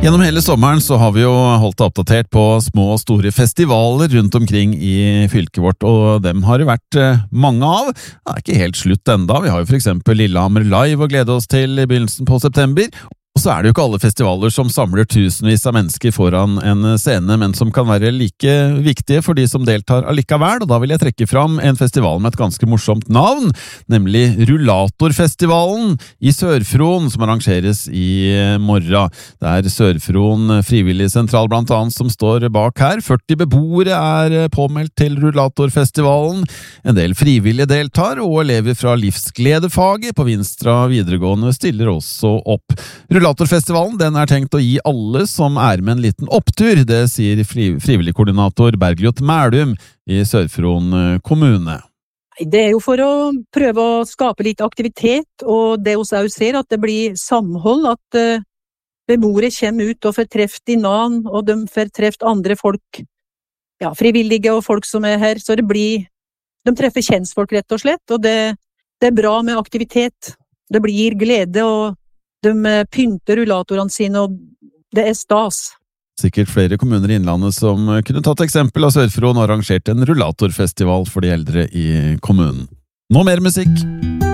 Gjennom hele sommeren så har vi jo holdt deg oppdatert på små og store festivaler rundt omkring i fylket vårt, og dem har det vært mange av. Det er ikke helt slutt enda. Vi har jo for eksempel Lillehammer Live å glede oss til i begynnelsen på september. Og så er det jo ikke alle festivaler som samler tusenvis av mennesker foran en scene, men som kan være like viktige for de som deltar allikevel, og da vil jeg trekke fram en festival med et ganske morsomt navn, nemlig Rullatorfestivalen i Sør-Fron, som arrangeres i morgen. Det er Sør-Fron frivillig sentral blant annet som står bak her. 40 beboere er påmeldt til Rullatorfestivalen. En del frivillige deltar, og elever fra livsgledefaget på Vinstra videregående stiller også opp. Rullatorfestivalen den er tenkt å gi alle som er med en liten opptur, det sier frivillig koordinator Bergljot Mælum i Sør-Fron kommune. Det er jo for å prøve å skape litt aktivitet, og det hos oss ser at det blir samhold, at beboere kommer ut og får treft innan, og de får treft andre folk, ja, frivillige og folk som er her, så de treffer kjensfolk rett og slett, og det er bra med aktivitet. Det blir glede, og de pynter rullatorene sine, og det er stas. Sikkert flere kommuner i Innlandet som kunne tatt eksempel av Sør-Fron og arrangert en rullatorfestival for de eldre i kommunen. Nå mer musikk!